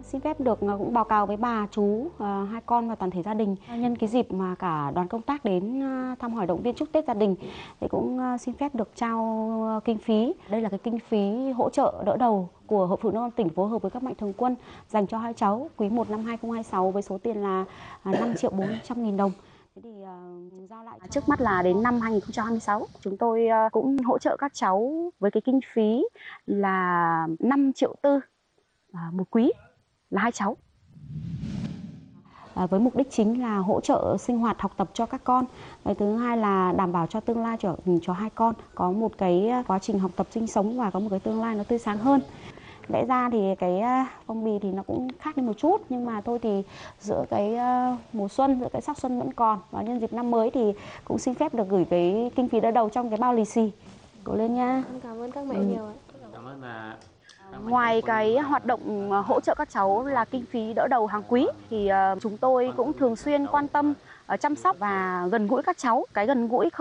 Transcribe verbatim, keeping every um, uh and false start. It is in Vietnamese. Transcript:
Xin phép được cũng báo cáo với bà, chú, hai con và toàn thể gia đình. Nhân cái dịp mà cả đoàn công tác đến thăm hỏi động viên chúc Tết gia đình thì cũng xin phép được trao kinh phí. Đây là cái kinh phí hỗ trợ đỡ đầu của Hội Phụ nữ tỉnh phối hợp với các mạnh thường quân dành cho hai cháu quý một năm hai không hai sáu với số tiền là năm triệu bốn trăm nghìn đồng. Thế thì uh, giao lại trước mắt là đến năm hai không hai sáu chúng tôi uh, cũng hỗ trợ các cháu với cái kinh phí là năm triệu tư uh, một quý là hai cháu. À, với mục đích chính là hỗ trợ sinh hoạt học tập cho các con. Cái thứ hai là đảm bảo cho tương lai cho cho hai con có một cái quá trình học tập sinh sống và có một cái tương lai nó tươi sáng hơn. Lẽ ra thì cái phong bì thì nó cũng khác đi một chút, nhưng mà thôi thì giữa cái mùa xuân, giữa cái sắc xuân vẫn còn và nhân dịp năm mới thì cũng xin phép được gửi cái kinh phí đỡ đầu trong cái bao lì xì. Cố lên nha. Em cảm ơn các mẹ ừ. nhiều ạ. Cảm ơn bà. Ngoài cái hoạt động hỗ trợ các cháu là kinh phí đỡ đầu hàng quý thì chúng tôi cũng thường xuyên quan tâm, chăm sóc và gần gũi các cháu. Cái gần gũi không